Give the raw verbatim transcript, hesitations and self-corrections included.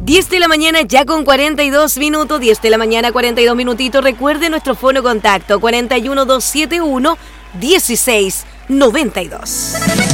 diez de la mañana ya con cuarenta y dos minutos, diez de la mañana cuarenta y dos minutitos. Recuerde nuestro fono contacto cuatro uno dos siete uno uno seis nueve dos.